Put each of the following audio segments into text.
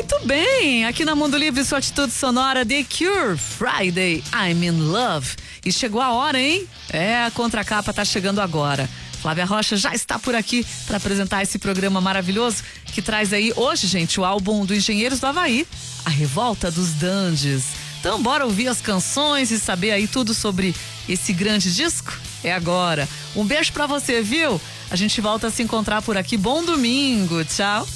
Muito bem, aqui na Mundo Livre, sua atitude sonora, The Cure, Friday, I'm in Love. E chegou a hora, hein? A contracapa tá chegando agora. Flávia Rocha já está por aqui para apresentar esse programa maravilhoso que traz aí hoje, gente, o álbum do Engenheiros do Havaí, A Revolta dos Dandies. Então bora ouvir as canções e saber aí tudo sobre esse grande disco? É agora. Um beijo pra você, viu? A gente volta a se encontrar por aqui. Bom domingo, tchau.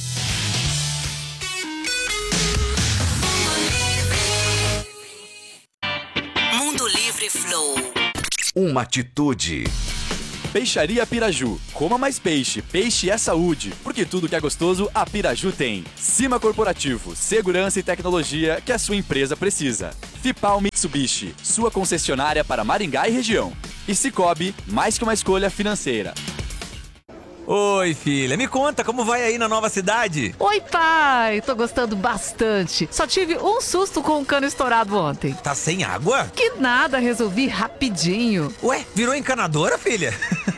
Mundo Livre Flow. Uma atitude. Peixaria Piraju. Coma mais peixe. Peixe é saúde. Porque tudo que é gostoso, a Piraju tem. Cima Corporativo. Segurança e tecnologia que a sua empresa precisa. Fipal Mitsubishi. Sua concessionária para Maringá e região. E Cicobi, mais que uma escolha financeira. Oi, filha, me conta como vai aí na nova cidade? Oi, pai, tô gostando bastante. Só tive um susto com um cano estourado ontem. Tá sem água? Que nada, resolvi rapidinho. Ué, virou encanadora, filha?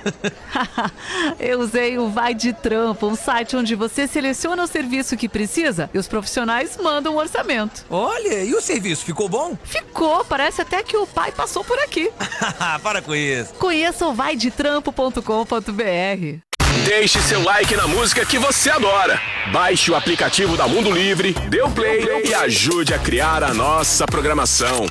Eu usei o Vai de Trampo, um site onde você seleciona o serviço que precisa e os profissionais mandam um orçamento. Olha, e o serviço, ficou bom? Ficou, parece até que o pai passou por aqui. Para com isso. Conheça o vaidetrampo.com.br. Deixe seu like na música que você adora. Baixe o aplicativo da Mundo Livre, dê o play e ajude a criar a nossa programação.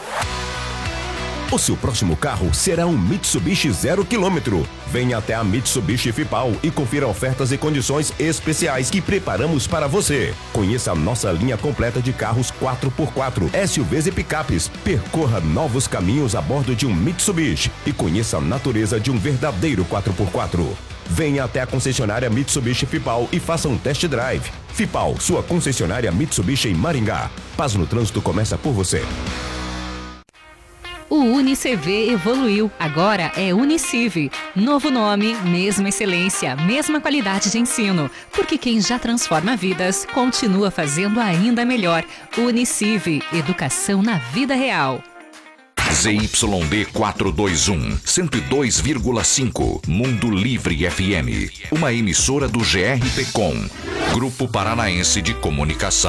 O seu próximo carro será um Mitsubishi 0 km. Venha até a Mitsubishi Fipal e confira ofertas e condições especiais que preparamos para você. Conheça a nossa linha completa de carros 4x4, SUVs e picapes. Percorra novos caminhos a bordo de um Mitsubishi e conheça a natureza de um verdadeiro 4x4. Venha até a concessionária Mitsubishi Fipal e faça um test drive. Fipal, sua concessionária Mitsubishi em Maringá. Paz no trânsito começa por você. O UniCV evoluiu, agora é Uniciv. Novo nome, mesma excelência, mesma qualidade de ensino. Porque quem já transforma vidas, continua fazendo ainda melhor. Uniciv, educação na vida real. ZYD 421, 102,5, Mundo Livre FM. Uma emissora do GRPcom, Grupo Paranaense de Comunicação.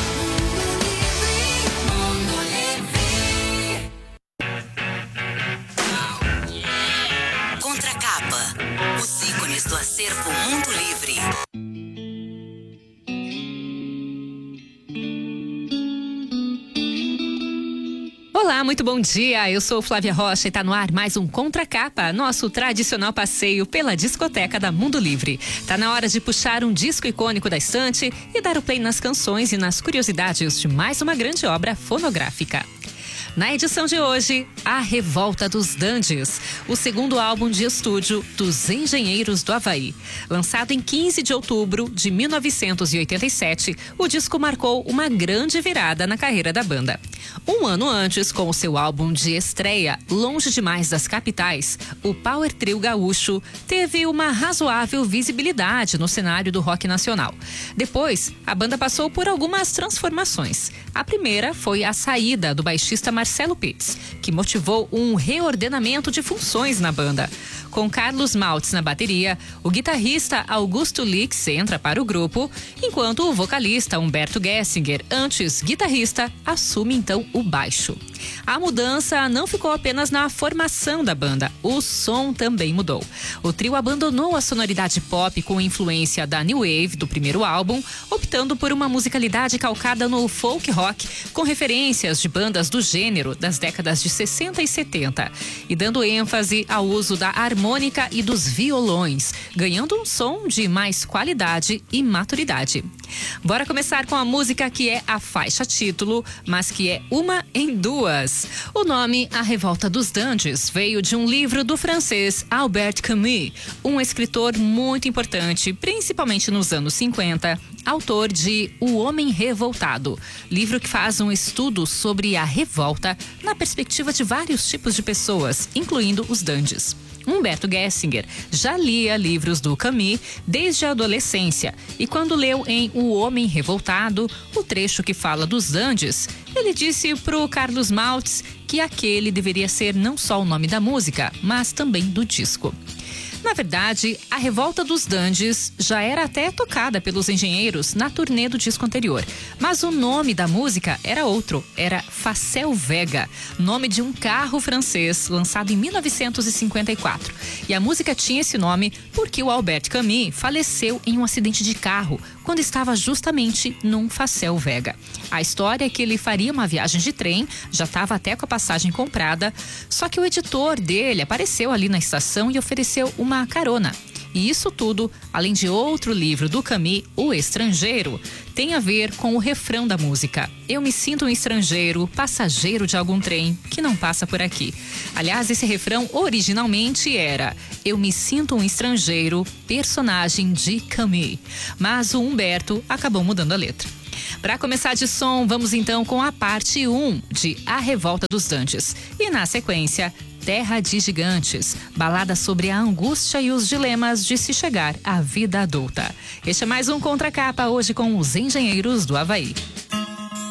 Contracapa. Os ícones do acervo Mundo Livre. Olá, muito bom dia. Eu sou Flávia Rocha e tá no ar mais um Contracapa, nosso tradicional passeio pela discoteca da Mundo Livre. Tá na hora de puxar um disco icônico da estante e dar o play nas canções e nas curiosidades de mais uma grande obra fonográfica. Na edição de hoje, A Revolta dos Dandies, o segundo álbum de estúdio dos Engenheiros do Havaí. Lançado em 15 de outubro de 1987, o disco marcou uma grande virada na carreira da banda. Um ano antes, com o seu álbum de estreia, Longe Demais das Capitais, o Power Trio gaúcho teve uma razoável visibilidade no cenário do rock nacional. Depois, a banda passou por algumas transformações. A primeira foi a saída do baixista Marcelo Pitts, que motivou um reordenamento de funções na banda. Com Carlos Maltz na bateria, o guitarrista Augusto Lix entra para o grupo, enquanto o vocalista Humberto Gessinger, antes guitarrista, assume então o baixo. A mudança não ficou apenas na formação da banda, o som também mudou. O trio abandonou a sonoridade pop com influência da New Wave do primeiro álbum, optando por uma musicalidade calcada no folk rock, com referências de bandas do gênero das décadas de 60 e 70, e dando ênfase ao uso da harmônica e dos violões, ganhando um som de mais qualidade e maturidade. Bora começar com a música que é a faixa título, mas que é uma em duas. O nome A Revolta dos Dandies veio de um livro do francês Albert Camus, um escritor muito importante, principalmente nos anos 50, autor de O Homem Revoltado, livro que faz um estudo sobre a revolta na perspectiva de vários tipos de pessoas, incluindo os dandies. Humberto Gessinger já lia livros do Camus desde a adolescência e quando leu em O Homem Revoltado, o trecho que fala dos dandies, ele disse pro Carlos Maltz que aquele deveria ser não só o nome da música, mas também do disco. Na verdade, A Revolta dos Dandies já era até tocada pelos Engenheiros na turnê do disco anterior. Mas o nome da música era outro, era Facel Vega, nome de um carro francês lançado em 1954. E a música tinha esse nome porque o Albert Camus faleceu em um acidente de carro quando estava justamente num Facel Vega. A história é que ele faria uma viagem de trem, já estava até com a passagem comprada, só que o editor dele apareceu ali na estação e ofereceu uma carona. E isso tudo, além de outro livro do Camus, O Estrangeiro, tem a ver com o refrão da música. Eu me sinto um estrangeiro, passageiro de algum trem que não passa por aqui. Aliás, esse refrão originalmente era Eu me sinto um estrangeiro, personagem de Camus. Mas o Humberto acabou mudando a letra. Para começar de som, vamos então com a parte 1 de A Revolta dos Dandies. E na sequência, Terra de Gigantes, balada sobre a angústia e os dilemas de se chegar à vida adulta. Este é mais um Contra Capa, hoje com os Engenheiros do Havaí.